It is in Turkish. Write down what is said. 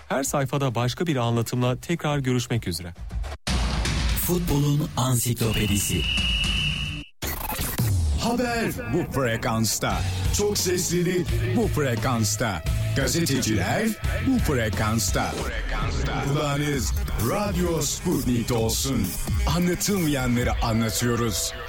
Her sayfada başka bir anlatımla tekrar görüşmek üzere. Futbolun ansiklopedisi. Haber bu frekansta. Çok seslili bu frekansta. Gazeteciler bu frekansta. Kulağınız Radyo Sputnik olsun. Anlatılmayanları anlatıyoruz.